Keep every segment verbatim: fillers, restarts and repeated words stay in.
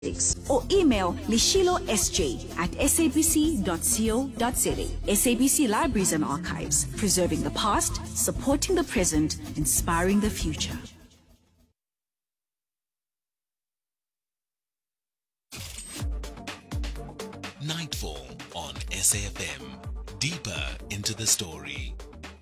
or email lishilosj at sabc dot co dot za. S A B C Libraries and Archives, preserving the past, supporting the present, inspiring the future. Nightfall on S A F M. Deeper into the story.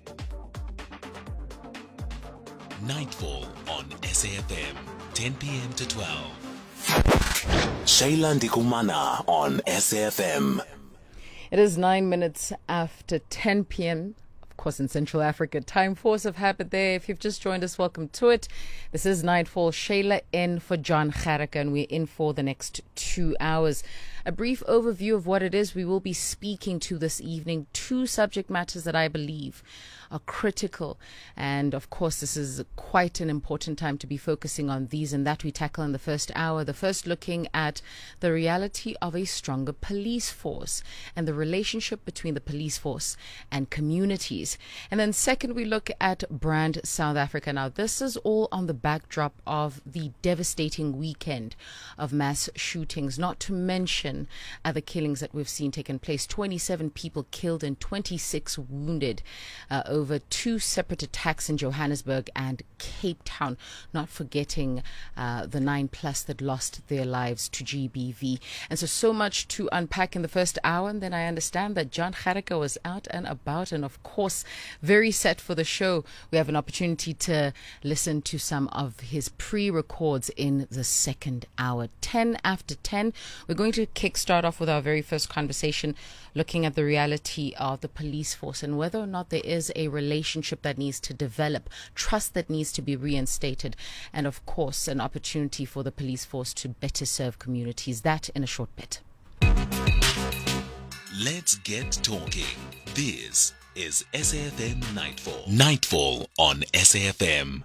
Nightfall on S A F M. ten p.m. to twelve. Shayla Ndikumana on S A F M. It is nine minutes after ten p.m. Of course, in Central Africa. Time force of habit there. If you've just joined us, welcome to it. This is Nightfall. Shayla in for John Kharaka, and we're in for the next two hours. A brief overview of what it is we will be speaking to this evening. Two subject matters that I believe are critical. And of course, this is quite an important time to be focusing on these, and that we tackle in the first hour. The first looking at the reality of a stronger police force and the relationship between the police force and communities. And then second, we look at Brand South Africa. Now, this is all on the backdrop of the devastating weekend of mass shootings, not to mention other killings that we've seen taking place. twenty-seven people killed and twenty-six wounded uh, over two separate attacks in Johannesburg and Cape Town, not forgetting uh, the nine plus that lost their lives to G B V. And so, so much to unpack in the first hour. And then I understand that John Kharaka was out and about, and of course, very set for the show. We have an opportunity to listen to some of his pre-records in the second hour. ten after ten, we're going to kickstart off with our very first conversation, looking at the reality of the police force and whether or not there is a relationship that needs to develop, trust that needs to be reinstated, and of course, an opportunity for the police force to better serve communities. That in a short bit. Let's get talking. This is S A F M Nightfall. Nightfall on S A F M.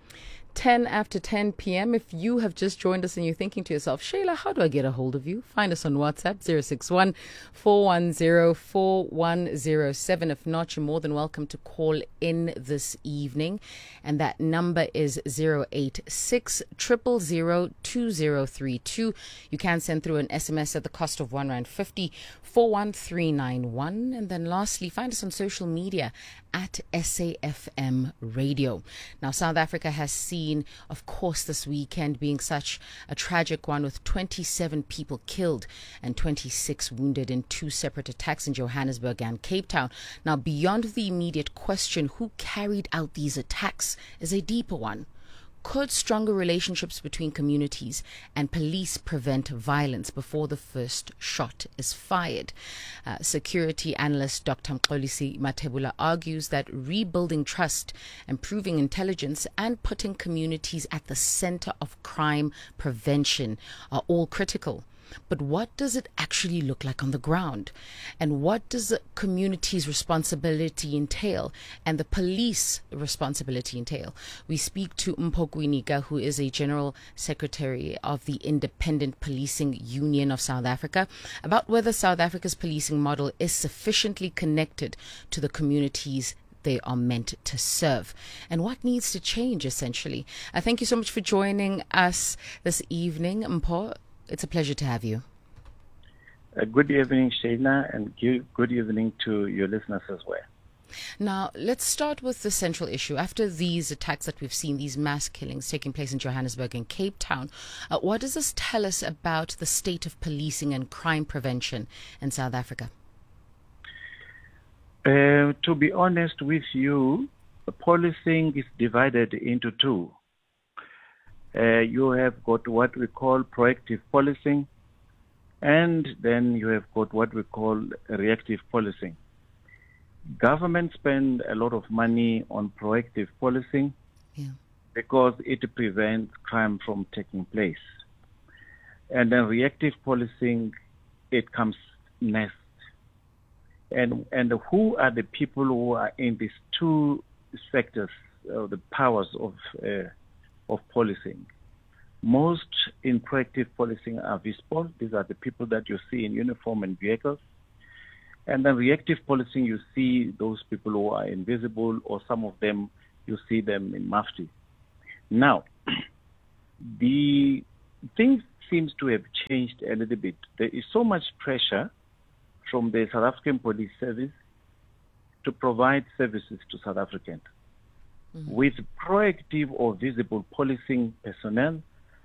ten after ten p.m. If you have just joined us and you're thinking to yourself, Shayla, how do I get a hold of you? Find us on WhatsApp, zero six one, four one zero, four one zero seven. If not, you're more than welcome to call in this evening. And that number is zero eight six, zero zero zero, two zero three two. You can send through an S M S at the cost of one rand fifty, four one three nine one. And then lastly, find us on social media at S A F M Radio. Now, South Africa has seen, of course, this weekend being such a tragic one, with twenty-seven people killed and twenty-six wounded in two separate attacks in Johannesburg and Cape Town. Now, beyond the immediate question, who carried out these attacks, is a deeper one. Could stronger relationships between communities and police prevent violence before the first shot is fired? Uh, security analyst Doctor Mxolisi Mathebula argues that rebuilding trust, improving intelligence, and putting communities at the center of crime prevention are all critical. But what does it actually look like on the ground? And what does the community's responsibility entail and the police responsibility entail? We speak to Mpho Kwinika, who is a General Secretary of the Independent Policing Union of South Africa, about whether South Africa's policing model is sufficiently connected to the communities they are meant to serve, and what needs to change, essentially. I thank you so much for joining us this evening, Mpho. It's a pleasure to have you. Uh, good evening, Shayla, and good evening to your listeners as well. Now, let's start with the central issue. After these attacks that we've seen, these mass killings taking place in Johannesburg and Cape Town, uh, what does this tell us about the state of policing and crime prevention in South Africa? Uh, to be honest with you, policing is divided into two. Uh, you have got what we call proactive policing, and then you have got what we call reactive policing. Government spend a lot of money on proactive policing yeah. because it prevents crime from taking place. And then reactive policing, it comes next. And and who are the people who are in these two sectors, uh, the powers of uh, of policing? Most in proactive policing are visible. These are the people that you see in uniform and vehicles. And then reactive policing, you see those people who are invisible, or some of them, you see them in mufti. Now, the things seems to have changed a little bit. There is so much pressure from the South African Police Service to provide services to South Africans. Mm-hmm. With proactive or visible policing personnel,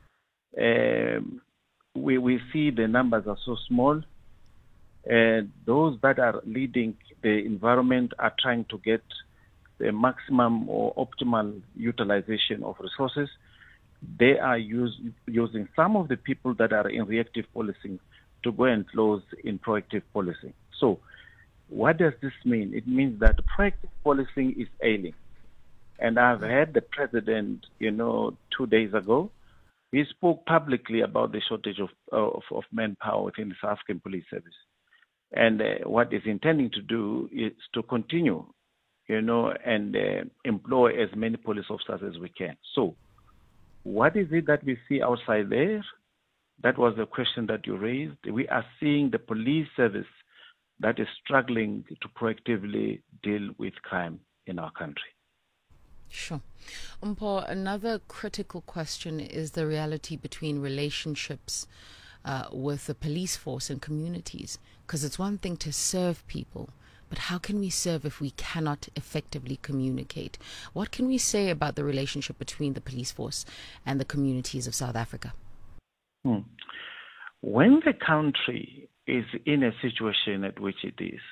um, we, we see the numbers are so small. Uh, those that are leading the environment are trying to get the maximum or optimal utilization of resources. They are use, using some of the people that are in reactive policing to go and close in proactive policing. So what does this mean? It means that proactive policing is ailing. And I've heard the president, you know, two days ago, he spoke publicly about the shortage of, of, of manpower within the South African Police Service. And uh, what he's intending to do is to continue, you know, and uh, employ as many police officers as we can. So what is it that we see outside there? That was the question that you raised. We are seeing the police service that is struggling to proactively deal with crime in our country. Sure. Mpho, another critical question is the reality between relationships uh, with the police force and communities. Because it's one thing to serve people, but how can we serve if we cannot effectively communicate? What can we say about the relationship between the police force and the communities of South Africa? Hmm. When the country is in a situation at which it is,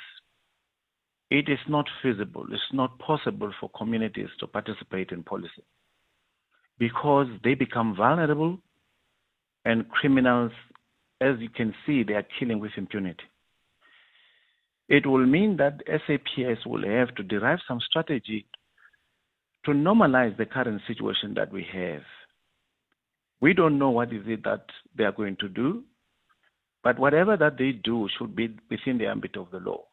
it is not feasible, it's not possible for communities to participate in policy because they become vulnerable and criminals, as you can see, they are killing with impunity. It will mean that S A P S will have to derive some strategy to normalize the current situation that we have. We don't know what is it that they are going to do, but whatever that they do should be within the ambit of the law.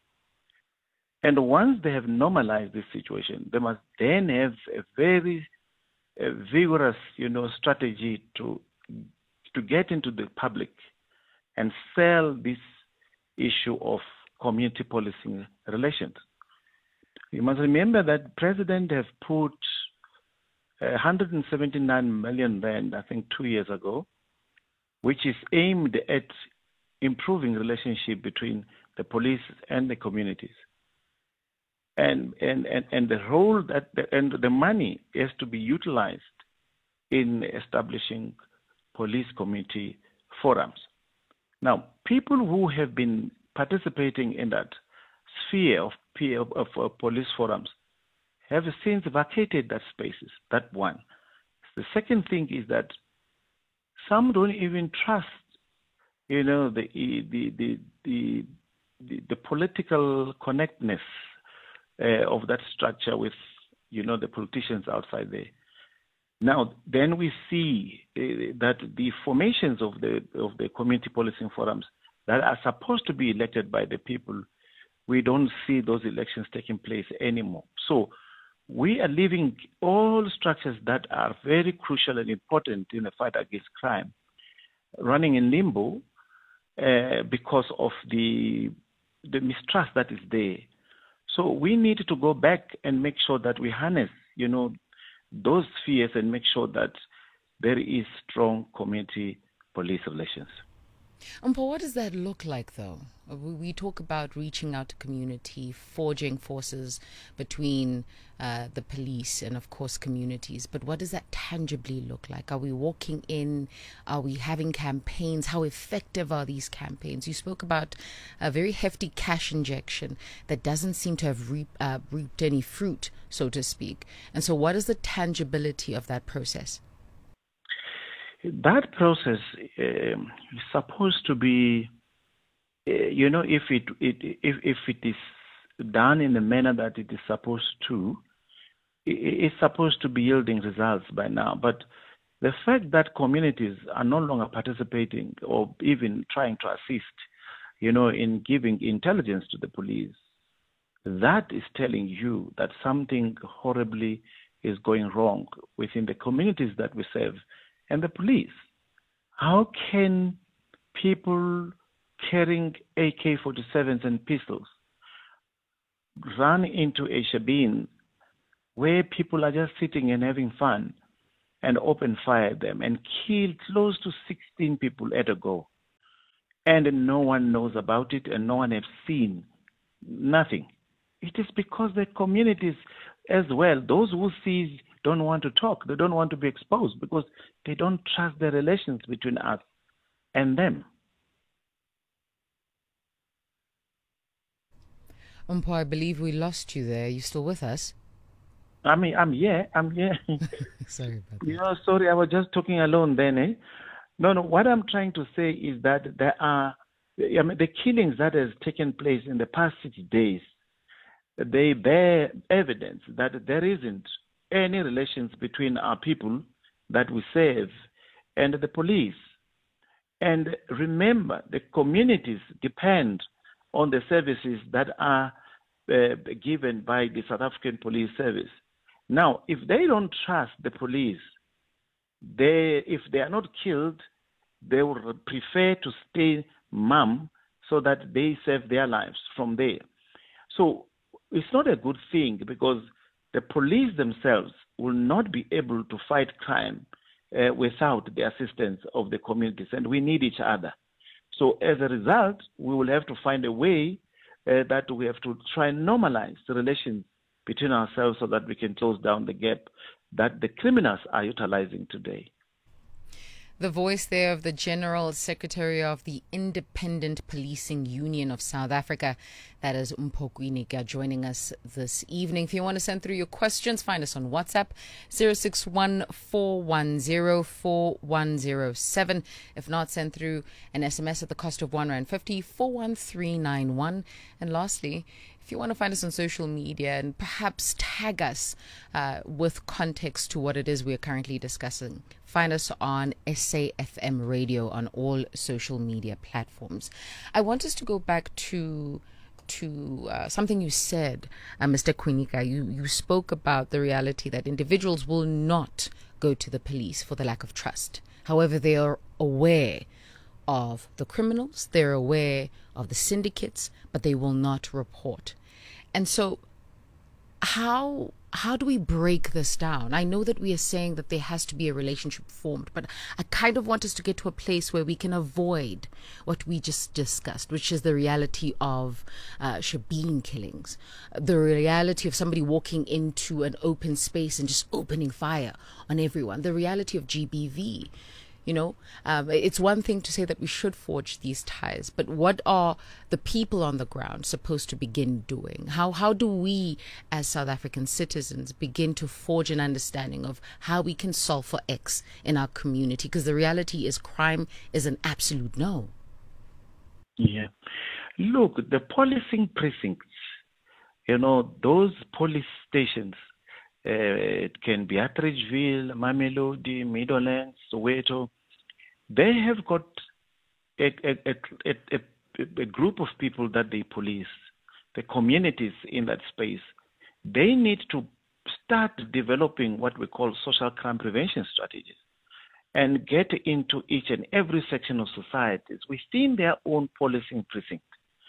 And once they have normalized this situation, they must then have a very a vigorous, you know, strategy to to get into the public and sell this issue of community policing relations. You must remember that President have put one hundred seventy-nine million rand, I think, two years ago, which is aimed at improving relationship between the police and the communities. And and, and, and the role that the, and the money has to be utilized in establishing police community forums. Now, people who have been participating in that sphere of, of, of, of police forums have since vacated that spaces. That one. The second thing is that some don't even trust, you know, the the the the, the, the political connectedness uh, of that structure with, you know, the politicians outside there. Now, then we see uh, that the formations of the of the community policing forums that are supposed to be elected by the people, we don't see those elections taking place anymore. So we are leaving all structures that are very crucial and important in the fight against crime running in limbo uh, because of the the mistrust that is there. So we need to go back and make sure that we harness, you know, those spheres and make sure that there is strong community police relations. Mpho, what does that look like, though? We, we talk about reaching out to community, forging forces between uh, the police and, of course, communities. But what does that tangibly look like? Are we walking in? Are we having campaigns? How effective are these campaigns? You spoke about a very hefty cash injection that doesn't seem to have reap, uh, reaped any fruit, so to speak. And so what is the tangibility of that process? That process uh, is supposed to be, uh, you know, if it, it if if it is done in the manner that it is supposed to, it, it's supposed to be yielding results by now. But the fact that communities are no longer participating or even trying to assist, you know, in giving intelligence to the police, that is telling you that something horribly is going wrong within the communities that we serve. And the police, how can people carrying A K forty-sevens and pistols run into a shebeen where people are just sitting and having fun and opened fire at them and killed close to sixteen people at a go. And no one knows about it and no one has seen nothing. It is because the communities as well, those who see don't want to talk. They don't want to be exposed because they don't trust the relations between us and them. Umpo, I believe we lost you there. Are you still with us? I mean, I'm here. I'm here. Sorry about that. You know, sorry, I was just talking alone then. Eh? No, no. What I'm trying to say is that there are, I mean, the killings that has taken place in the past six days, they bear evidence that there isn't any relations between our people that we serve and the police. And remember, the communities depend on the services that are uh, given by the South African Police Service. Now, if they don't trust the police, they, if they are not killed, they will prefer to stay mum so that they save their lives from there. So it's not a good thing because the police themselves will not be able to fight crime uh, without the assistance of the communities, and we need each other. So as a result, we will have to find a way uh, that we have to try and normalize the relations between ourselves so that we can close down the gap that the criminals are utilizing today. The voice there of the General Secretary of the Independent Policing Union of South Africa, that is Mpho Kwinika, joining us this evening. If you want to send through your questions, find us on WhatsApp, zero six one, four one zero, four one zero seven. If not, send through an S M S at the cost of one rand fifty, four one three nine one. And lastly, if you want to find us on social media and perhaps tag us uh, with context to what it is we are currently discussing, find us on S A F M Radio on all social media platforms. I want us to go back to to uh, something you said, uh, Mister Kwinika. You, you spoke about the reality that individuals will not go to the police for the lack of trust. However, they are aware of the criminals, they're aware of the syndicates, but they will not report. And so how how do we break this down? I know that we are saying that there has to be a relationship formed, but I kind of want us to get to a place where we can avoid what we just discussed, which is the reality of uh, Shabeen killings, the reality of somebody walking into an open space and just opening fire on everyone, the reality of G B V. You know, um, it's one thing to say that we should forge these ties, but what are the people on the ground supposed to begin doing? How how do we, as South African citizens, begin to forge an understanding of how we can solve for X in our community? Because the reality is crime is an absolute no. Yeah. Look, the policing precincts, you know, those police stations, uh, it can be Atteridgeville, Mamelodi, Meadowlands, Soweto. They have got a, a, a, a, a group of people that they police, the communities in that space. They need to start developing what we call social crime prevention strategies and get into each and every section of societies within their own policing precinct.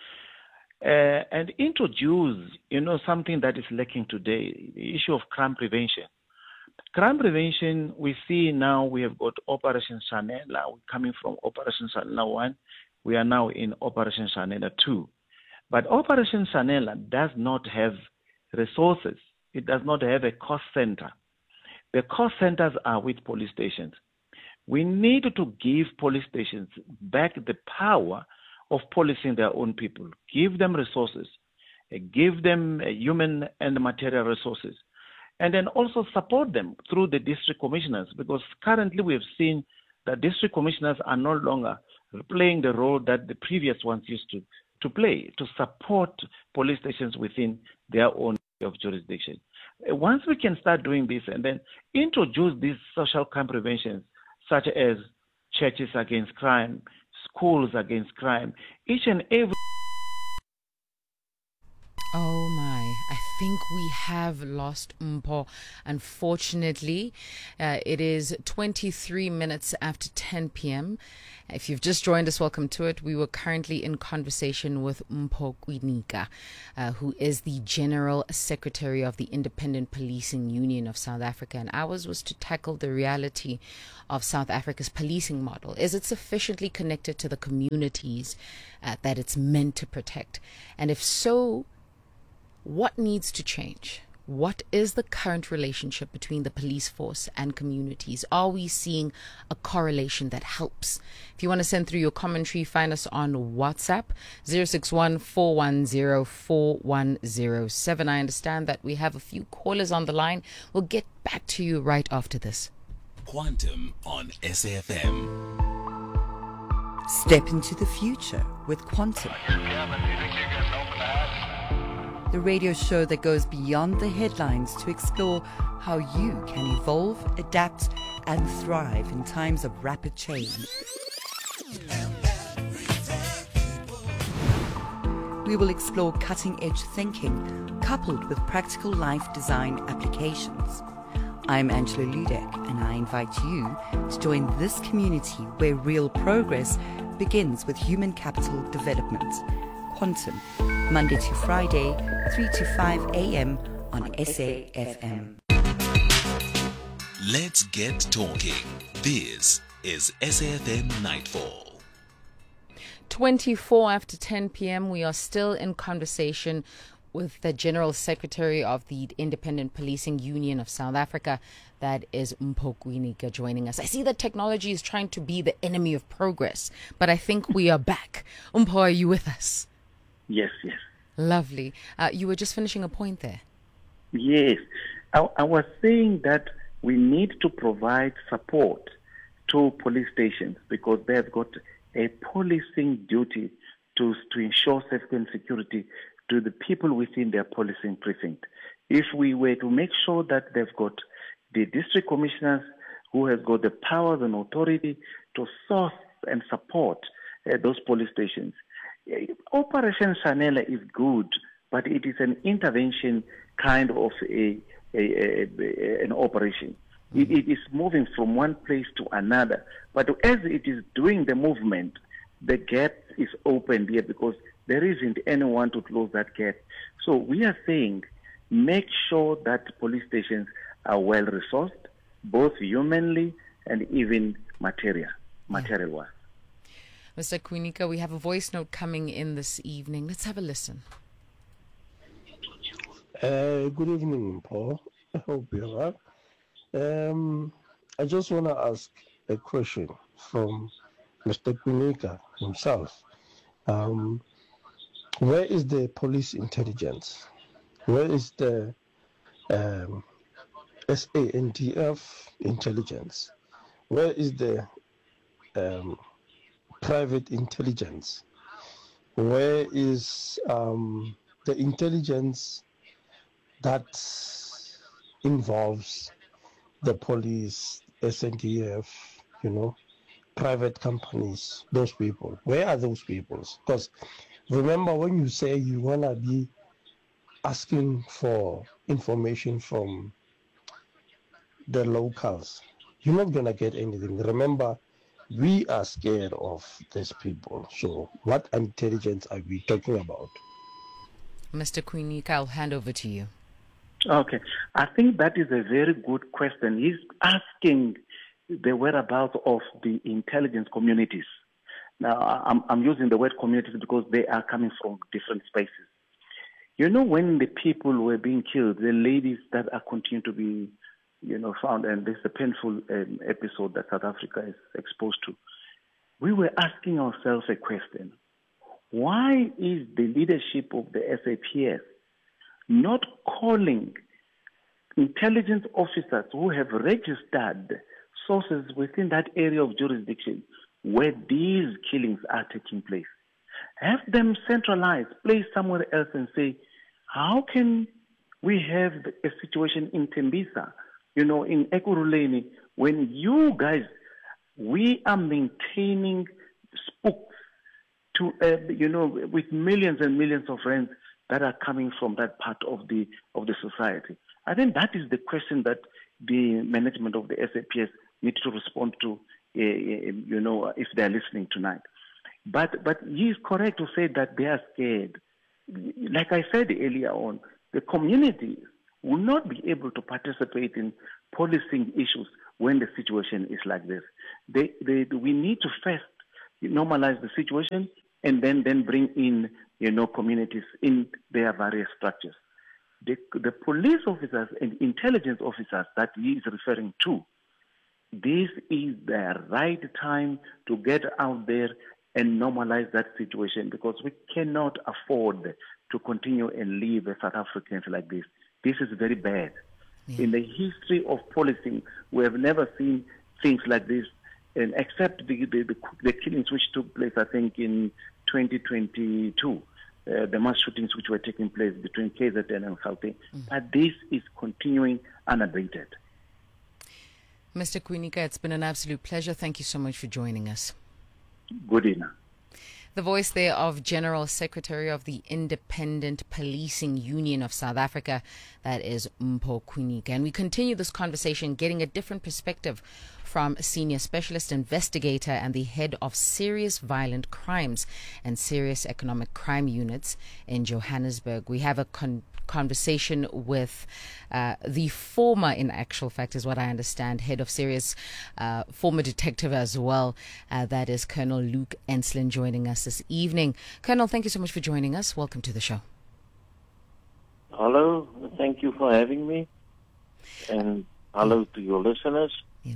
Uh, and introduce, you know, something that is lacking today, the issue of crime prevention. Crime prevention, we see now we have got Operation Chanela. We're coming from Operation Chanela one. We are now in Operation Chanela two. But Operation Chanela does not have resources. It does not have a cost center. The cost centers are with police stations. We need to give police stations back the power of policing their own people. Give them resources. Give them human and material resources. And then also support them through the district commissioners, because currently we have seen that district commissioners are no longer playing the role that the previous ones used to, to play, to support police stations within their own of jurisdiction. Once we can start doing this and then introduce these social crime preventions, such as churches against crime, schools against crime, each and every... Oh my, I think we have lost Mpho. Unfortunately, uh, it is twenty-three minutes after ten p.m. If you've just joined us, welcome to it. We were currently in conversation with Mpho Kwinika, uh, who is the General Secretary of the Independent Policing Union of South Africa. And ours was to tackle the reality of South Africa's policing model. Is it sufficiently connected to the communities uh, that it's meant to protect? And if so, what needs to change? What is the current relationship between the police force and communities? Are we seeing a correlation that helps? If you want to send through your commentary, find us on WhatsApp, zero six one, four one zero, four one zero seven. I understand that we have a few callers on the line. We'll get back to you right after this. Quantum on S A F M. Step into the future with Quantum. The radio show that goes beyond the headlines to explore how you can evolve, adapt, and thrive in times of rapid change. We will explore cutting-edge thinking coupled with practical life design applications. I'm Angela Ludek, and I invite you to join this community where real progress begins with human capital development. Quantum, Monday to Friday, three to five a.m. on S A F M. Let's get talking. This is S A F M Nightfall. twenty-four after ten p.m. We are still in conversation with the General Secretary of the Independent Policing Union of South Africa. That is Mpho Kwinika joining us. I see that technology is trying to be the enemy of progress, but I think we are back. Mpho, are you with us? Yes, yes. Lovely. Uh, you were just finishing a point there. Yes. I, I was saying that we need to provide support to police stations because they've got a policing duty to, to ensure safety and security to the people within their policing precinct. If we were to make sure that they've got the district commissioners who has got the powers and authority to source and support uh, those police stations. Operation Chanela is good, but it is an intervention kind of a, a, a, a an operation. Mm-hmm. It, it is moving from one place to another. But as it is doing the movement, the gap is opened here because there isn't anyone to close that gap. So we are saying make sure that police stations are well resourced, both humanly and even material, material-wise. Mister Kwinika, we have a voice note coming in this evening. Let's have a listen. Uh, good evening, Paul. I hope you're well. Um, I just want to ask a question from Mister Kwinika himself. Um, where is the police intelligence? Where is the um, S A N D F intelligence? Where is the um, private intelligence? Where is um, the intelligence that involves the police, S N D F, you know, private companies, those people? Where are those people? Because remember, when you say you want to be asking for information from the locals, you're not going to get anything. Remember, we are scared of these people. So what intelligence are we talking about? Mister Kwinika, I'll hand over to you. Okay. I think that is a very good question. He's asking the whereabouts of the intelligence communities. Now, I'm, I'm using the word communities because they are coming from different spaces. You know, when the people were being killed, the ladies that are continuing to be you know, found, and this is a painful um, episode that South Africa is exposed to, we were asking ourselves a question. Why is the leadership of the S A P S not calling intelligence officers who have registered sources within that area of jurisdiction where these killings are taking place? Have them centralized, place somewhere else and say, how can we have a situation in Tembisa, you know, in Ekurhuleni, when you guys, we are maintaining spooks to, uh, you know, with millions and millions of rands that are coming from that part of the of the society? I think that is the question that the management of the S A P S need to respond to, uh, you know, if they're listening tonight. But but he is correct to say that they are scared. Like I said earlier on, the communities will not be able to participate in policing issues when the situation is like this. They, they, we need to first normalize the situation and then, then bring in, you know, communities in their various structures. The, the police officers and intelligence officers that he is referring to, this is the right time to get out there and normalize that situation, because we cannot afford to continue and live as South Africans like this. This is very bad. Yeah. In the history of policing, we have never seen things like this, and except the, the, the, the killings which took place, I think, in twenty twenty-two, uh, the mass shootings which were taking place between K Z N and Gauteng. Mm. But this is continuing unabated. Mister Kwinika, it's been an absolute pleasure. Thank you so much for joining us. Good evening. The voice there of General Secretary of the Independent Policing Union of South Africa, that is Mpho Kwinika. And we continue this conversation getting a different perspective from a senior specialist investigator and the head of serious violent crimes and serious economic crime units in Johannesburg. We have a con- conversation with uh, the former, in actual fact, is what I understand, head of serious, uh, former detective as well. Uh, that is Colonel Luke Enslin joining us this evening. Colonel, thank you so much for joining us. Welcome to the show. Hello, thank you for having me. And hello to your listeners. Yeah.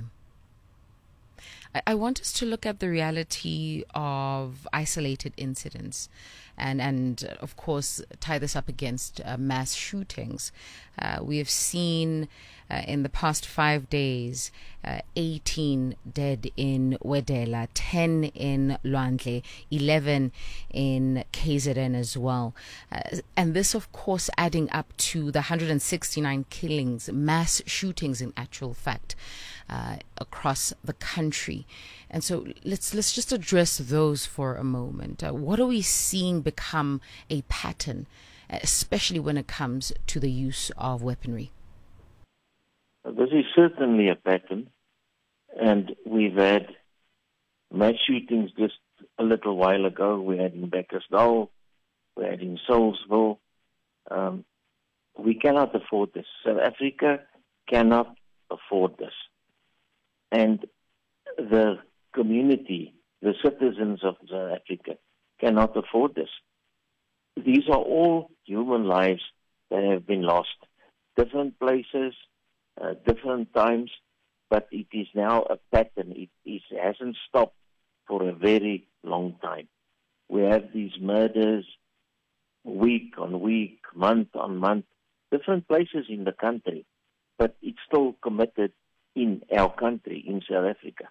I want us to look at the reality of isolated incidents and, and of course, tie this up against uh, mass shootings. Uh, we have seen uh, in the past five days, uh, eighteen dead in Wedela, ten in Lwandle, eleven in K Z N as well. Uh, and this, of course, adding up to the one hundred sixty-nine killings, mass shootings in actual fact, Uh, across the country. And so let's let's just address those for a moment. Uh, what are we seeing become a pattern, especially when it comes to the use of weaponry? This is certainly a pattern, and we've had mass shootings just a little while ago. We had in Bekkersdal, we had in Soulsville. Um, we cannot afford this. South Africa cannot afford this. And the community, the citizens of South Africa, cannot afford this. These are all human lives that have been lost. Different places, uh, different times, but it is now a pattern. It, it hasn't stopped for a very long time. We have these murders week on week, month on month, different places in the country, but it's still committed in our country, in South Africa.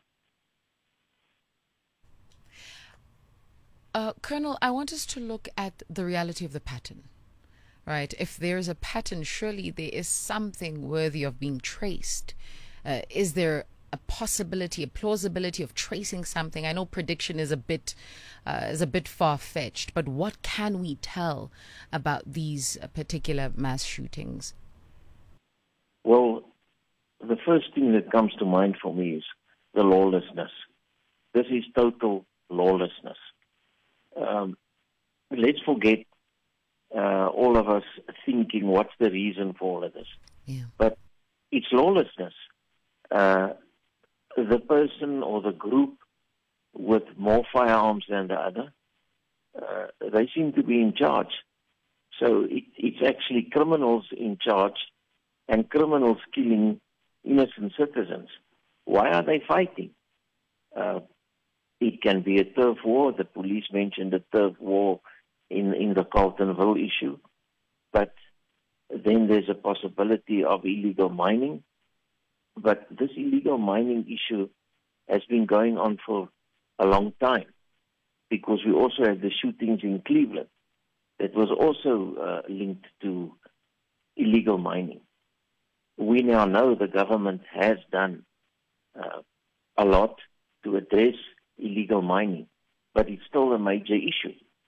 Uh, Colonel, I want us to look at the reality of the pattern, right? If there is a pattern, surely there is something worthy of being traced. Uh, is there a possibility, a plausibility of tracing something? I know prediction is a bit uh, is a bit far-fetched, but what can we tell about these uh, particular mass shootings? Well, the first thing that comes to mind for me is the lawlessness. This is total lawlessness. Um, let's forget uh, all of us thinking what's the reason for all of this. Yeah. But it's lawlessness. Uh, the person or the group with more firearms than the other, uh, they seem to be in charge. So it, it's actually criminals in charge and criminals killing innocent citizens. Why are they fighting? Uh, it can be a turf war. The police mentioned a turf war in, in the Carltonville issue. But then there's a possibility of illegal mining. But this illegal mining issue has been going on for a long time, because we also have the shootings in Cleveland that was also uh, linked to illegal mining. We now know the government has done uh, a lot to address illegal mining, but it's still a major issue.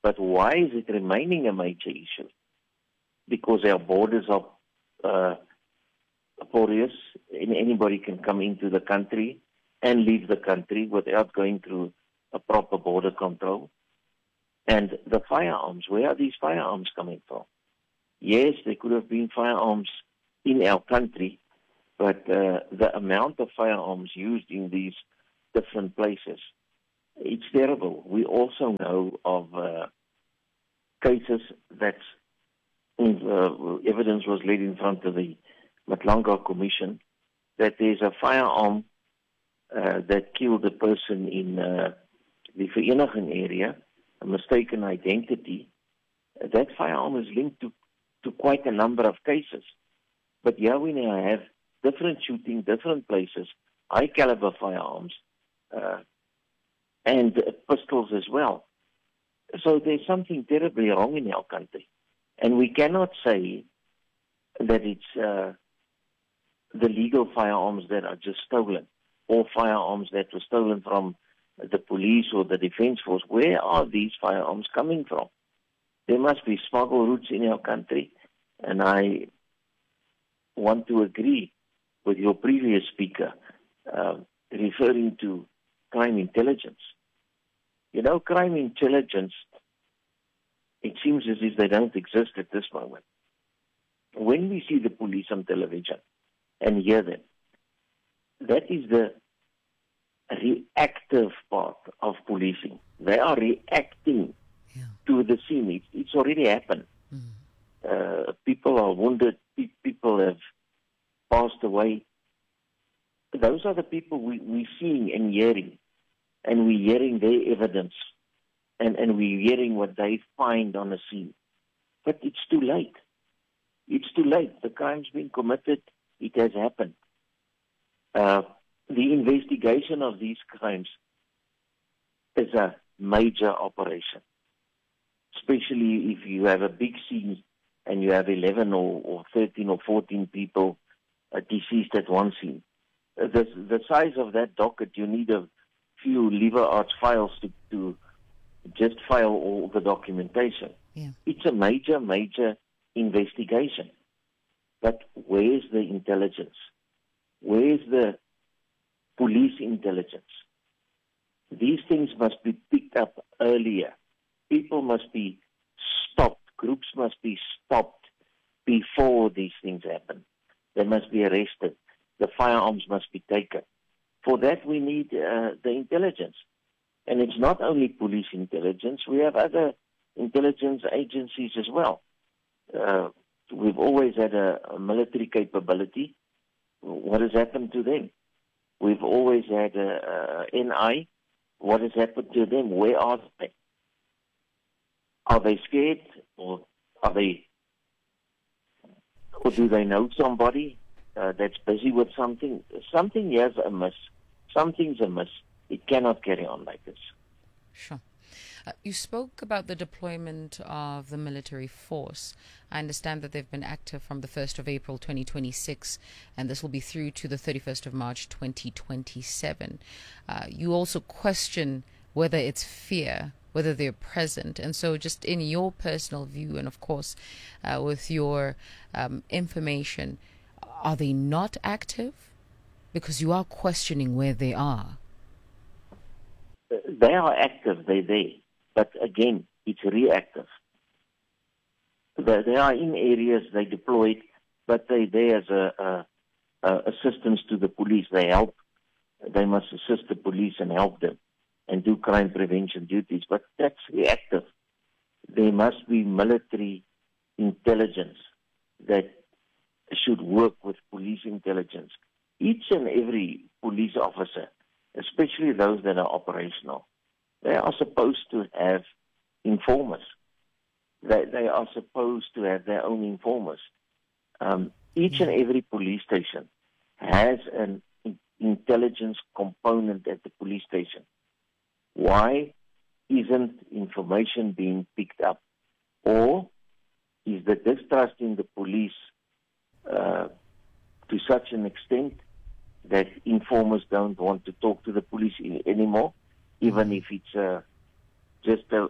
But why is it remaining a major issue? Because our borders are uh, porous, and anybody can come into the country and leave the country without going through a proper border control. And the firearms, where are these firearms coming from? Yes, there could have been firearms in our country, but uh, the amount of firearms used in these different places, it's terrible. We also know of uh, cases that uh, evidence was laid in front of the Matlanga Commission that there's a firearm uh, that killed a person in uh, the Vereeniging area, a mistaken identity. That firearm is linked to, to quite a number of cases. But here we now have different shooting, different places, high caliber firearms, uh, and uh, pistols as well. So there's something terribly wrong in our country. And we cannot say that it's uh, the legal firearms that are just stolen, or firearms that were stolen from the police or the defense force. Where are these firearms coming from? There must be smuggle routes in our country, and I want to agree with your previous speaker uh, referring to crime intelligence. You know, crime intelligence, it seems as if they don't exist at this moment. When we see the police on television and hear them, that is the reactive part of policing. They are reacting yeah. to the scene. It, it's already happened. Mm. Uh, people are wounded. Pe- people have passed away. Those are the people we, we're seeing and hearing. And we're hearing their evidence. And, and we're hearing what they find on the scene. But it's too late. It's too late. The crime's been committed. It has happened. Uh, the investigation of these crimes is a major operation, especially if you have a big scene and you have eleven or, or thirteen or fourteen people uh, deceased at one scene. Uh, the, the size of that docket, you need a few lever arch files to, to just file all the documentation. Yeah. It's a major, major investigation. But where's the intelligence? Where's the police intelligence? These things must be picked up earlier. People must be stopped. Groups must be stopped before these things happen. They must be arrested. The firearms must be taken. For that, we need uh, the intelligence. And it's not only police intelligence. We have other intelligence agencies as well. Uh, we've always had a, a military capability. What has happened to them? We've always had a, a N I. What has happened to them? Where are they? Are they scared, or are they, or do they know somebody uh, that's busy with something? Something here's amiss. Something's amiss. It cannot carry on like this. Sure. Uh, you spoke about the deployment of the military force. I understand that they've been active from the first of April twenty twenty-six, and this will be through to the thirty-first of March twenty twenty-seven. Uh, you also question whether it's fear, whether they're present. And so just in your personal view, and of course uh, with your um, information, are they not active? Because you are questioning where they are. They are active, they're there. But again, it's reactive. They, they are in areas, they deployed, but they're there as a, a, a assistance to the police. They help. They must assist the police and help them and do crime prevention duties. But that's reactive. There must be military intelligence that should work with police intelligence. Each and every police officer, especially those that are operational, they are supposed to have informers. They, they are supposed to have their own informers. Um, each and every police station has an intelligence component at the police station. Why isn't information being picked up? Or is the distrust in the police uh, to such an extent that informers don't want to talk to the police anymore, even if it's uh, just a,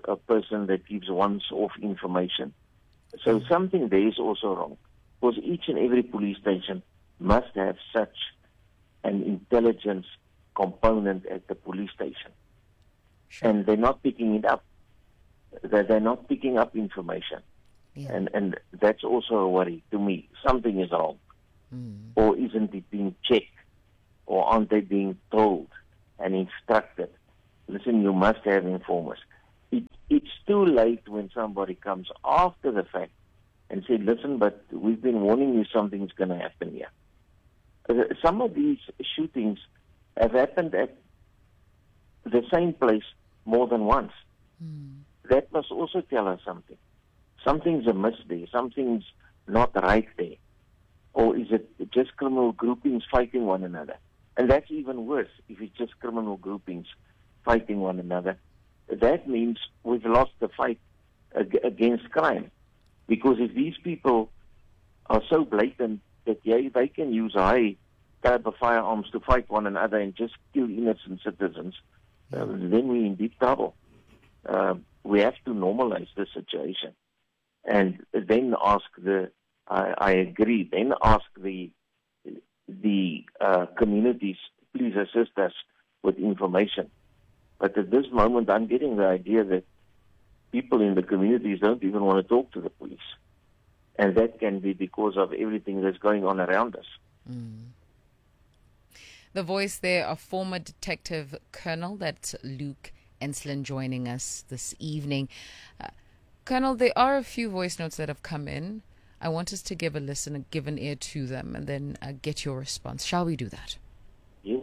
a person that gives once-off information. So something there is also wrong, because each and every police station must have such an intelligence component at the police station. Sure. And they're not picking it up. They're, they're not picking up information. Yeah. And, and that's also a worry to me. Something is wrong. Mm. Or isn't it being checked? Or aren't they being told and instructed? Listen, you must have informers. It, it's too late when somebody comes after the fact and said, listen, but we've been warning you something's going to happen here. Uh, some of these shootings have happened at the same place more than once. Mm. That must also tell us something. Something's amiss there. Something's not right there. Or is it just criminal groupings fighting one another? And that's even worse if it's just criminal groupings fighting one another. That means we've lost the fight ag- against crime. Because if these people are so blatant that yeah, they can use high caliber firearms to fight one another and just kill innocent citizens, um, then we're in deep trouble. Uh, we have to normalize the situation. And then ask the, I, I agree, then ask the the uh, communities, please assist us with information. But at this moment, I'm getting the idea that people in the communities don't even want to talk to the police. And that can be because of everything that's going on around us. Mm. The voice there of former Detective Colonel, that's Luke Enslin, joining us this evening. Uh, Colonel, there are a few voice notes that have come in. I want us to give a listen and give an ear to them and then uh, get your response. Shall we do that? Yes.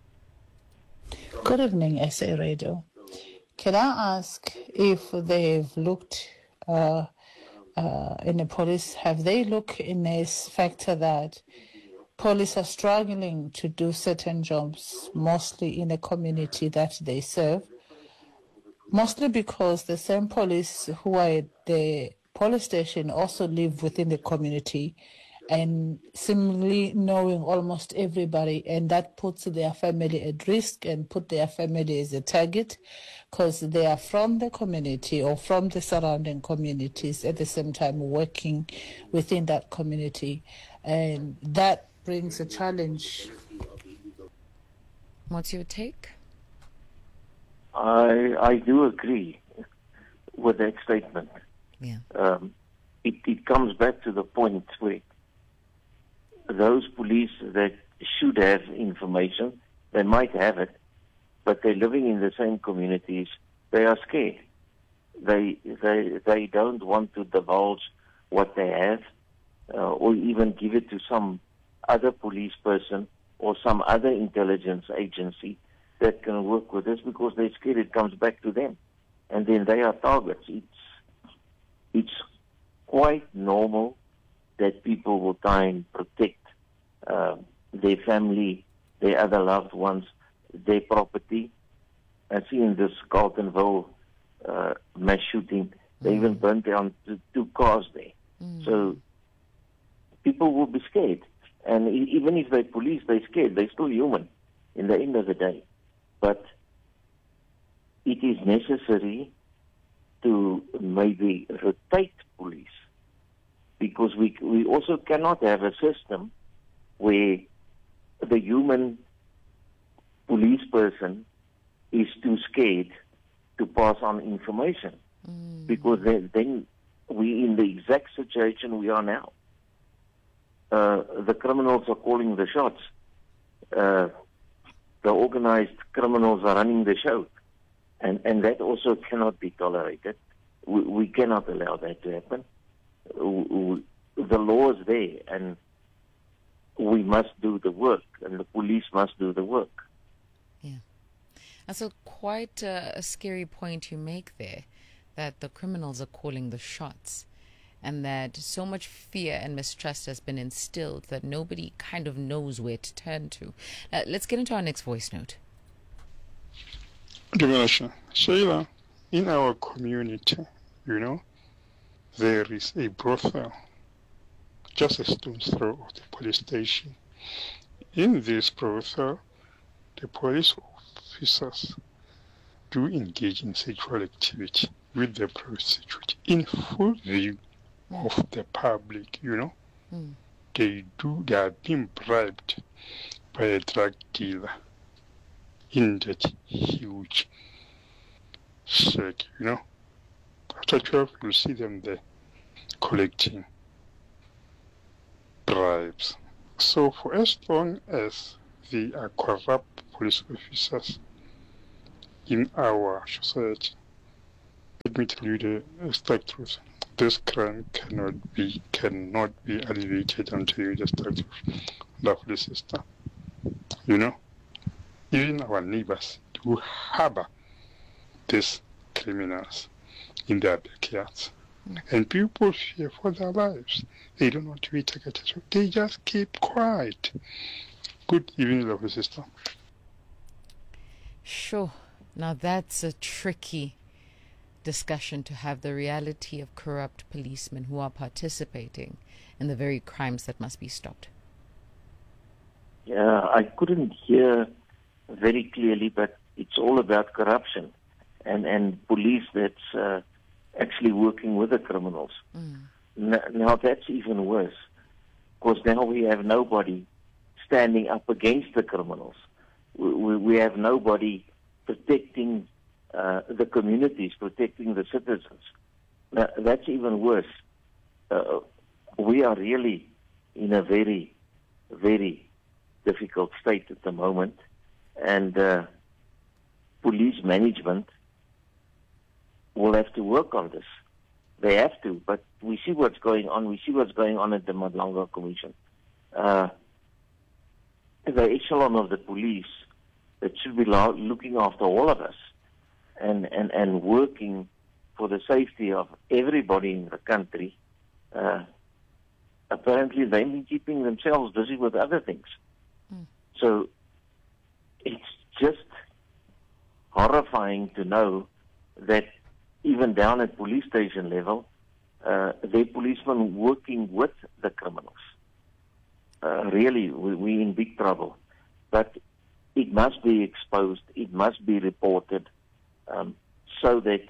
Good evening, S A Radio. Can I ask if they've looked uh, uh, in the police, have they looked in a factor that police are struggling to do certain jobs, mostly in the community that they serve? Mostly because the same police who are at the police station also live within the community and seemingly knowing almost everybody, and that puts their family at risk and put their family as a target because they are from the community or from the surrounding communities at the same time working within that community. And that brings a challenge. What's your take? I I do agree with that statement. Yeah. Um, it, it comes back to the point where those police that should have information, they might have it, but they're living in the same communities. They are scared. They they they don't want to divulge what they have, uh, or even give it to some other police person or some other intelligence agency that can work with this, because they're scared it comes back to them, and then they are targets. It's it's quite normal that people will try and protect uh, their family, their other loved ones, their property. I see in this Carltonville uh, mass shooting, they mm. even burnt down two, two cars there. Mm. So people will be scared. And e- even if they're police, they're scared. They're still human in the end of the day. But it is necessary to maybe rotate police, because we we also cannot have a system where the human police person is too scared to pass on information, mm. because then, then we in the exact situation we are now. Uh, the criminals are calling the shots. Uh, the organized criminals are running the show. And, and that also cannot be tolerated. We, we cannot allow that to happen. We, we, the law is there, and we must do the work, and the police must do the work. Yeah. And so quite a, a scary point you make there, that the criminals are calling the shots, and that so much fear and mistrust has been instilled that nobody kind of knows where to turn to. Uh, let's get into our next voice note. Dimension. Sheila, in our community, you know, there is a brothel just a stone's throw of the police station. In this brothel, the police officers do engage in sexual activity with the prostitute in full view of the public, you know. Mm. They do, they are being bribed by a drug dealer in that huge shack, you know. After twelve, you'll see them there collecting bribes. So for as long as they are corrupt police officers in our society, let me tell you the stark truth. This crime cannot be cannot be alleviated until you just start with lovely sister. You know, even our neighbors do harbor these criminals in their backyards, mm. and people fear for their lives. They don't want to be targeted, so they just keep quiet. Good evening, lovely sister. Sure. Now that's a tricky discussion to have, the reality of corrupt policemen who are participating in the very crimes that must be stopped. Yeah, I couldn't hear very clearly, but it's all about corruption and, and police that's uh, actually working with the criminals. Mm. N- now that's even worse, because now we have nobody standing up against the criminals. We, we, we have nobody protecting uh, the communities, protecting the citizens. Now, that's even worse. Uh, we are really in a very, very difficult state at the moment, and uh, police management will have to work on this. They have to, but we see what's going on. We see what's going on at the Madlanga Commission. Uh, the echelon of the police that should be lo- looking after all of us and, and, and working for the safety of everybody in the country, uh, apparently they've been keeping themselves busy with other things. Mm. So it's just horrifying to know that even down at police station level, uh, they're policemen working with the criminals. Uh, really, we, we're in big trouble. But it must be exposed, it must be reported, um, so that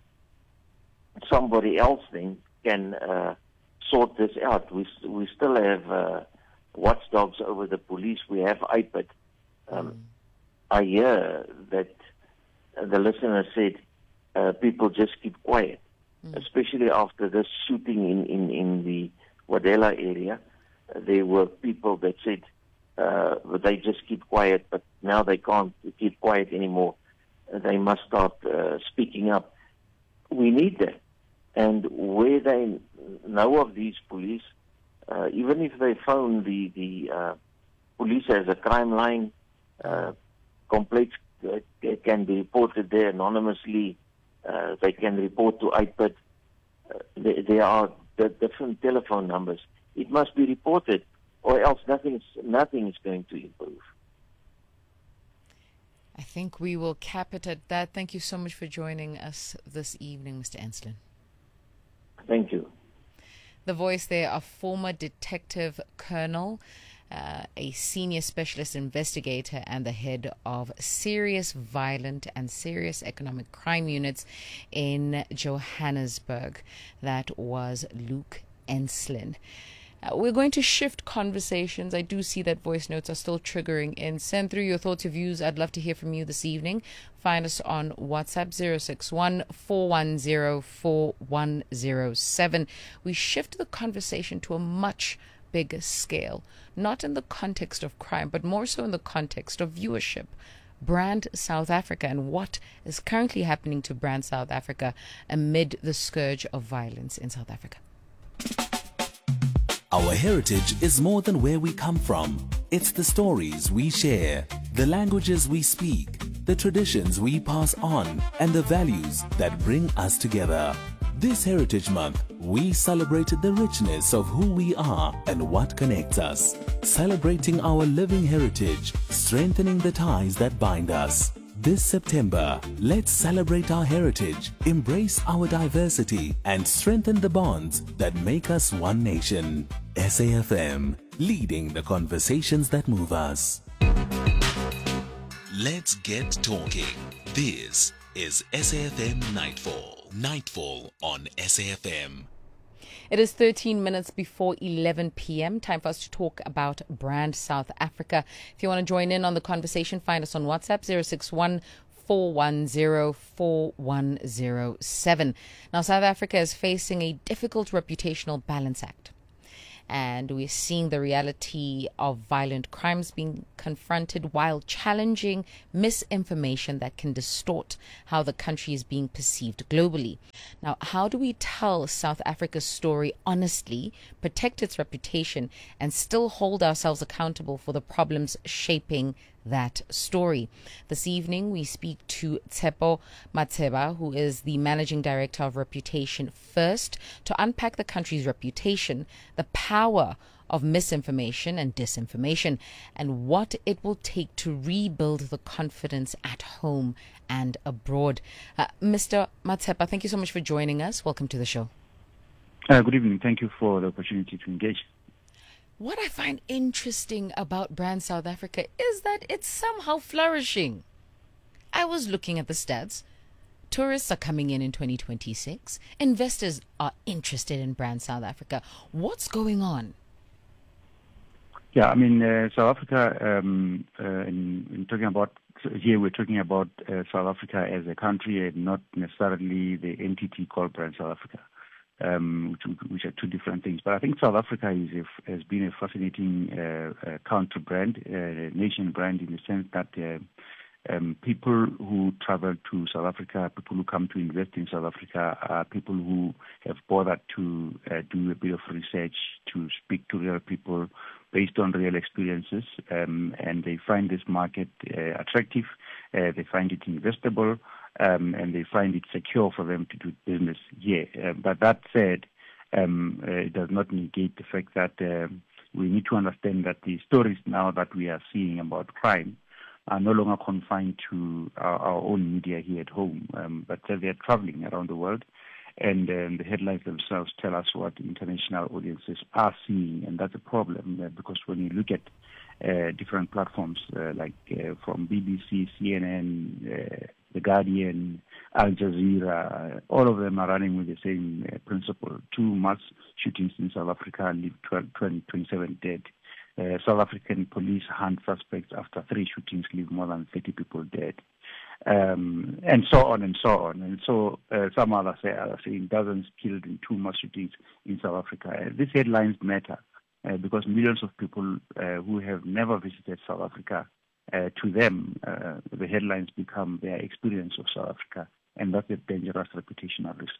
somebody else then can uh, sort this out. We, we still have uh, watchdogs over the police. We have I P I D. Um, mm. I hear that the listener said uh, people just keep quiet, mm. especially after this shooting in, in, in the Wadela area. Uh, there were people that said uh, they just keep quiet, but now they can't keep quiet anymore. Uh, they must start uh, speaking up. We need that. And where they know of these police, uh, even if they phone the, the uh, police as a crime line, uh, complaints uh, can be reported there anonymously. Uh, they can report to I P I D. Uh, there, there are the different telephone numbers. It must be reported, or else nothing, nothing is going to improve. I think we will cap it at that. Thank you so much for joining us this evening, Mister Enslin. Thank you. The voice there of former Detective Colonel, uh, a senior specialist investigator and the head of serious violent and serious economic crime units in Johannesburg. That was Luke Enslin. Uh, we're going to shift conversations. I do see that voice notes are still triggering in. Send through your thoughts, your views. I'd love to hear from you this evening. Find us on WhatsApp zero six one, four one zero, four one zero seven. We shift the conversation to a much bigger scale, not in the context of crime, but more so in the context of viewership. Brand South Africa and what is currently happening to Brand South Africa amid the scourge of violence in South Africa. Our heritage is more than where we come from. It's the stories we share, the languages we speak, the traditions we pass on, and the values that bring us together. This Heritage Month, we celebrated the richness of who we are and what connects us. Celebrating our living heritage, strengthening the ties that bind us. This September, let's celebrate our heritage, embrace our diversity, and strengthen the bonds that make us one nation. S A F M, leading the conversations that move us. Let's get talking. This is S A F M Nightfall. Nightfall on S A F M. It is thirteen minutes before eleven p.m. Time for us to talk about Brand South Africa. If you want to join in on the conversation, find us on WhatsApp zero six one four one zero four one zero seven. Now, South Africa is facing a difficult reputational balance act. And we're seeing the reality of violent crimes being confronted while challenging misinformation that can distort how the country is being perceived globally. Now, how do we tell South Africa's story honestly, protect its reputation, and still hold ourselves accountable for the problems shaping that story? This evening, we speak to Tshepo Matseba, who is the Managing Director of Reputation First, to unpack the country's reputation, the power of misinformation and disinformation, and what it will take to rebuild the confidence at home and abroad. Uh, Mister Matseba, thank you so much for joining us. Welcome to the show. Uh, good evening. Thank you for the opportunity to engage. What I find interesting about Brand South Africa is that it's somehow flourishing. I was looking at the stats. Tourists are coming in in twenty twenty-six. Investors are interested in Brand South Africa. What's going on? Yeah, I mean, uh, South Africa, um, uh, in, in talking about, here we're talking about uh, South Africa as a country and not necessarily the entity called Brand South Africa. Um, which, which are two different things. But I think South Africa is a, has been a fascinating uh, uh, country brand, uh, nation brand, in the sense that uh, um, people who travel to South Africa, people who come to invest in South Africa, are people who have bothered to uh, do a bit of research, to speak to real people based on real experiences, um, and they find this market uh, attractive, uh, they find it investable, Um, and they find it secure for them to do business here. Uh, but that said, um, uh, it does not negate the fact that uh, we need to understand that the stories now that we are seeing about crime are no longer confined to our, our own media here at home, um, but uh, they're traveling around the world. And um, the headlines themselves tell us what international audiences are seeing, and that's a problem uh, because when you look at uh, different platforms uh, like uh, from B B C, C N N, uh, The Guardian, Al Jazeera, all of them are running with the same uh, principle. Two mass shootings in South Africa leave twelve, twenty, twenty-seven dead. Uh, South African police hunt suspects after three shootings, leave more than thirty people dead. Um, and so on and so on. And so uh, some others say, are saying dozens killed in two mass shootings in South Africa. Uh, these headlines matter uh, because millions of people uh, who have never visited South Africa, uh, to them, uh, the headlines become their experience of South Africa, and that's a dangerous reputational risk.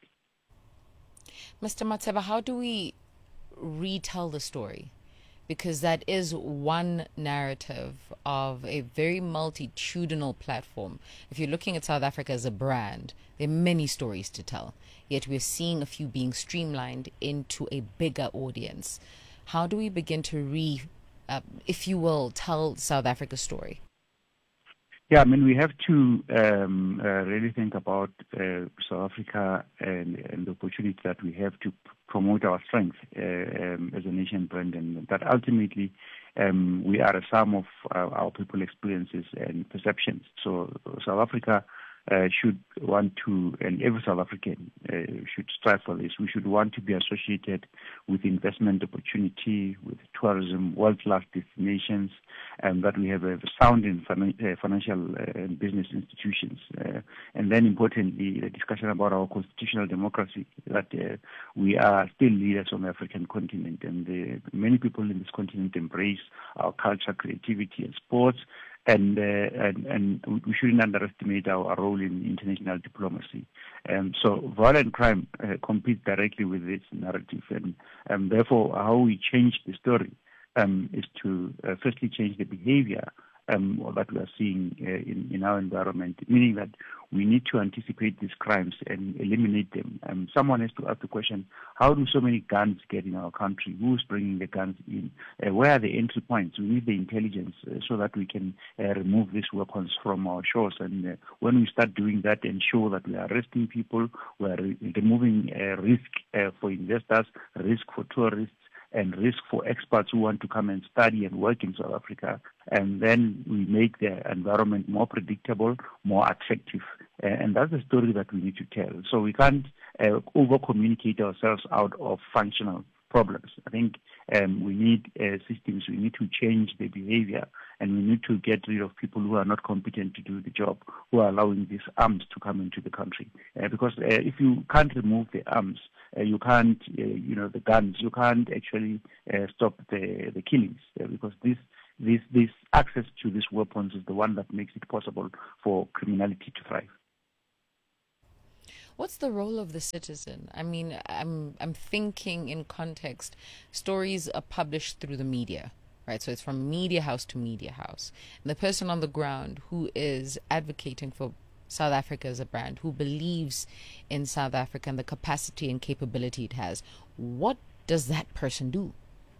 Mister Matseba, how do we retell the story? Because that is one narrative of a very multitudinal platform. If you're looking at South Africa as a brand, there are many stories to tell. Yet we're seeing a few being streamlined into a bigger audience. How do we begin to re, uh, if you will, tell South Africa's story? Yeah, I mean, we have to um, uh, really think about uh, South Africa and, and the opportunity that we have to p- promote our strength uh, um, as a nation brand, and that ultimately um, we are a sum of uh, our people experiences and perceptions. So South Africa uh, should want to, and every South African uh, should strive for this. We should want to be associated with investment opportunity, with tourism, world-class destinations, and that we have a sound in financial and business institutions. Uh, and then importantly, the discussion about our constitutional democracy, that uh, we are still leaders on the African continent, and the, many people in this continent embrace our culture, creativity, and sports. And, uh, and and we shouldn't underestimate our, our role in international diplomacy. Um, so violent crime uh, competes directly with this narrative, and um, therefore how we change the story um, is to uh, firstly change the behavior um, that we are seeing uh, in, in our environment, meaning that we need to anticipate these crimes and eliminate them. Um, someone has to ask the question, how do so many guns get in our country? Who's bringing the guns in? Uh, where are the entry points? We need the intelligence uh, so that we can uh, remove these weapons from our shores. And uh, when we start doing that, ensure that we are arresting people, we are re- removing uh, risk uh, for investors, risk for tourists, and risk for experts who want to come and study and work in South Africa. And then we make the environment more predictable, more attractive, Uh, and that's the story that we need to tell. So we can't uh, over-communicate ourselves out of functional problems. I think um, we need uh, systems, we need to change the behavior, and we need to get rid of people who are not competent to do the job, who are allowing these arms to come into the country. Uh, because uh, if you can't remove the arms, uh, you can't, uh, you know, the guns, you can't actually uh, stop the, the killings, uh, because this This, this access to these weapons is the one that makes it possible for criminality to thrive. What's the role of the citizen? I mean, I'm I'm thinking in context. Stories are published through the media, right? So it's from media house to media house. And the person on the ground who is advocating for South Africa as a brand, who believes in South Africa and the capacity and capability it has, what does that person do?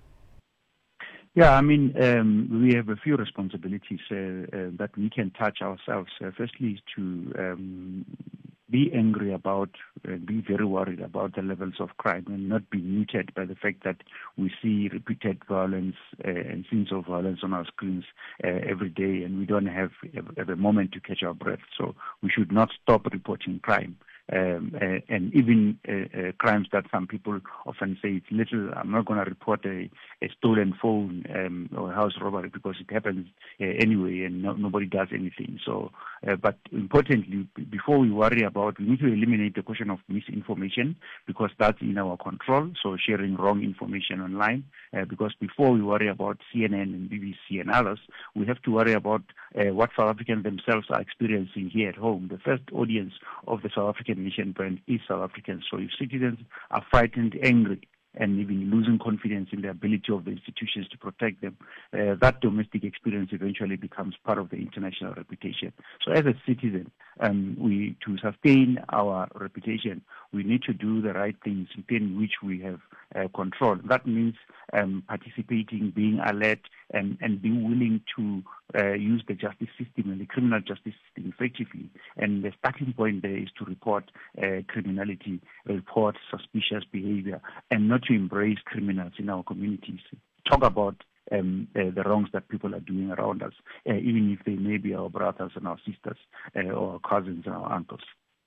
Yeah, I mean, um, we have a few responsibilities uh, uh, that we can touch ourselves. Uh, firstly, is to um, be angry about, uh, be very worried about the levels of crime and not be muted by the fact that we see repeated violence uh, and scenes of violence on our screens uh, every day, and we don't have, have a moment to catch our breath. So we should not stop reporting crime. Um, uh, and even uh, uh, crimes that some people often say it's little, I'm not going to report a, a stolen phone um, or a house robbery because it happens uh, anyway and no, nobody does anything. So, uh, but importantly, before we worry about, we need to eliminate the question of misinformation because that's in our control. So sharing wrong information online, uh, because before we worry about C N N and B B C and others, we have to worry about uh, what South Africans themselves are experiencing here at home. The first audience of the South African nation brand is South Africans. So if citizens are frightened, angry, and even losing confidence in the ability of the institutions to protect them, uh, that domestic experience eventually becomes part of the international reputation. So as a citizen, um, we to sustain our reputation, we need to do the right things within which we have uh, control. That means um, participating, being alert, and, and being willing to uh, use the justice system and the criminal justice system effectively. And the starting point there is to report uh, criminality, report suspicious behavior, and not to embrace criminals in our communities. Talk about um, uh, the wrongs that people are doing around us, uh, even if they may be our brothers and our sisters, uh, or our cousins and our uncles.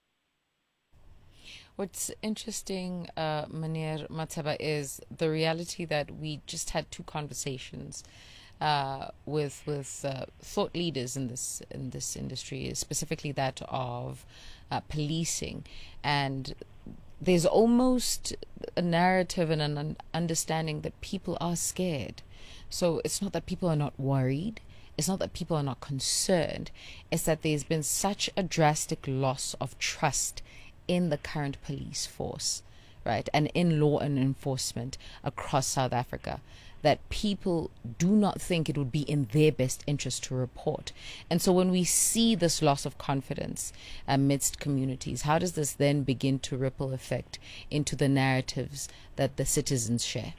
What's interesting, uh, Meneer Matheba, is the reality that we just had two conversations uh, with with uh, thought leaders in this in this industry, specifically that of uh, policing, and there's almost a narrative and an understanding that people are scared. So it's not that people are not worried. It's not that people are not concerned. It's that there's been such a drastic loss of trust in the current police force, right, and in law and enforcement across South Africa, that people do not think it would be in their best interest to report. And so when we see this loss of confidence amidst communities, how does this then begin to ripple effect into the narratives that the citizens share?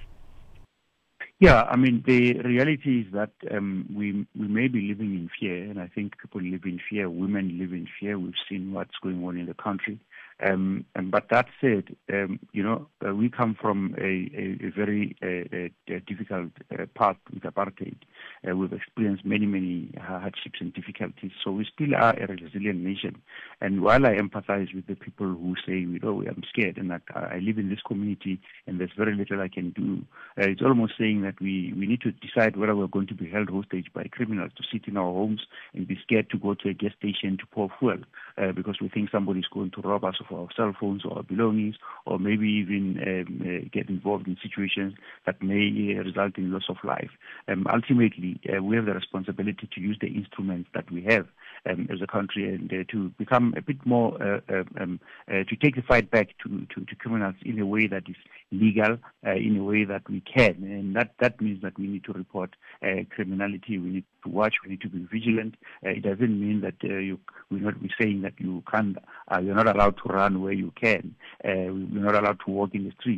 Yeah, I mean, the reality is that um, we we may be living in fear, and I think people live in fear, women live in fear. We've seen what's going on in the country. Um, and, but that said, um, you know, uh, we come from a, a, a very uh, a, a difficult uh, path with apartheid. Uh, we've experienced many, many hardships and difficulties. So we still are a resilient nation. And while I empathize with the people who say, you know, I'm scared and that I live in this community and there's very little I can do, uh, it's almost saying that we, we need to decide whether we're going to be held hostage by criminals to sit in our homes and be scared to go to a gas station to pour fuel uh, because we think somebody's going to rob us of our cell phones or our belongings, or maybe even um, uh, get involved in situations that may uh, result in loss of life. Um, ultimately, uh, we have the responsibility to use the instruments that we have um, as a country and uh, to become a bit more, uh, um, uh, to take the fight back to, to, to criminals in a way that is legal, uh, in a way that we can. And that, that means that we need to report uh, criminality, we need to watch, we need to be vigilant. Uh, it doesn't mean that uh, you, we're not be saying that you can't, uh, you're not allowed to run where you can. Uh, we're not allowed to walk in the streets.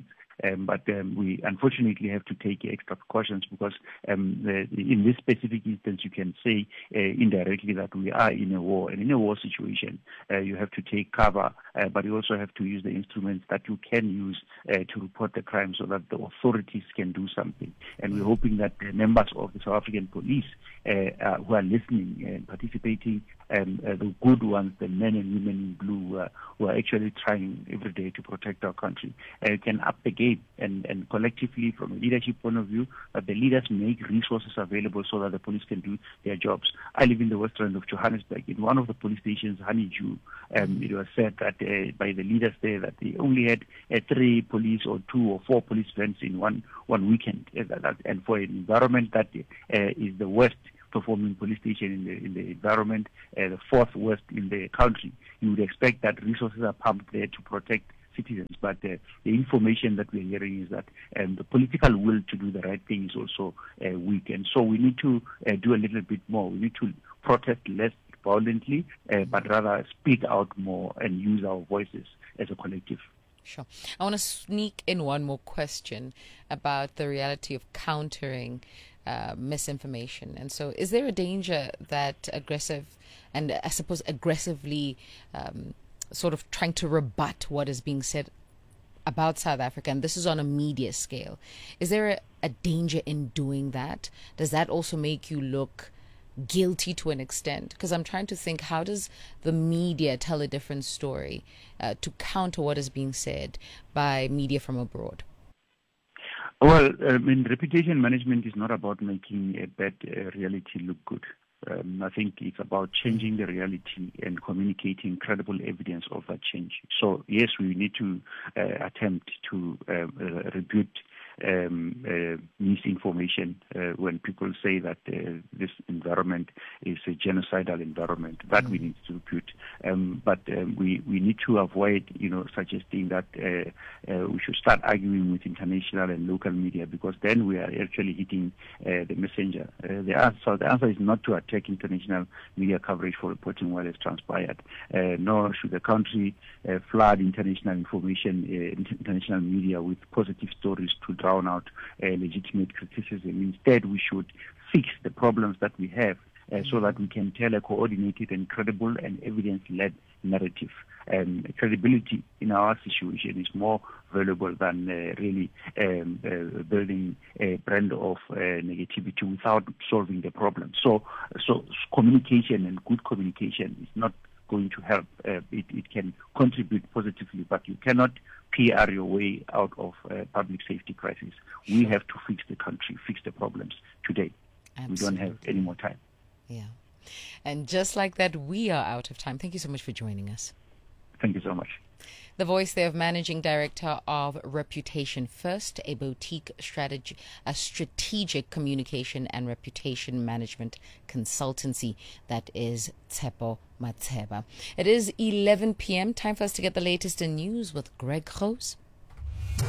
Um, but um, we unfortunately have to take extra precautions because um, the, in this specific instance, you can say uh, indirectly that we are in a war. And in a war situation, uh, you have to take cover, uh, but you also have to use the instruments that you can use uh, to report the crime so that the authorities can do something. And we're hoping that the members of the South African police uh, uh, who are listening and participating, and uh, the good ones, the men and women in blue, uh, who are actually trying every day to protect our country, uh, can up the game and, and collectively, from a leadership point of view, that the leaders make resources available so that the police can do their jobs. I live in the west end of Johannesburg. In one of the police stations, Honeydew, um, it was said that uh, by the leaders there that they only had uh, three police or two or four police vans in one one weekend, uh, that, and for an environment that uh, is the worst performing police station in the in the environment, uh, the fourth worst in the country, you would expect that resources are pumped there to protect citizens. But uh, the information that we're hearing is that um, the political will to do the right thing is also uh, weak, and so we need to uh, do a little bit more. We need to protest less violently, uh, but rather speak out more and use our voices as a collective. Sure. I want to sneak in one more question about the reality of countering uh, misinformation. And so is there a danger that aggressive and I suppose aggressively um, sort of trying to rebut what is being said about South Africa, and this is on a media scale, is there a, a danger in doing that? Does that also make you look guilty to an extent? Because I'm trying to think, how does the media tell a different story uh, to counter what is being said by media from abroad? Well, I mean, reputation management is not about making a bad uh, reality look good. Um, I think it's about changing the reality and communicating credible evidence of that change. So, yes, we need to uh, attempt to uh, uh, rebut Um, uh, misinformation uh, when people say that uh, this environment is a genocidal environment. That mm-hmm. we need to repute. Um, but um, we, we need to avoid, you know, suggesting that uh, uh, we should start arguing with international and local media, because then we are actually hitting uh, the messenger. Uh, the answer, the answer is not to attack international media coverage for reporting what has transpired, uh, nor should the country uh, flood international information, uh, international media with positive stories to drown out uh, legitimate criticism. Instead, we should fix the problems that we have uh, so that we can tell a coordinated and credible and evidence-led narrative. Um, credibility in our situation is more valuable than uh, really um, uh, building a brand of uh, negativity without solving the problem. So, so communication and good communication is not going to help. Uh, it, it can contribute positively, but you cannot P R your way out of uh, public safety crisis. We have to fix the country, fix the problems today. Absolutely. We don't have any more time. Yeah. And just like that, we are out of time. Thank you so much for joining us. Thank you so much. The voice there of Managing Director of Reputation First, a boutique strategy, a strategic communication and reputation management consultancy. That is Tshepo Matsheba. It is eleven p.m. Time for us to get the latest in news with Greg Gross.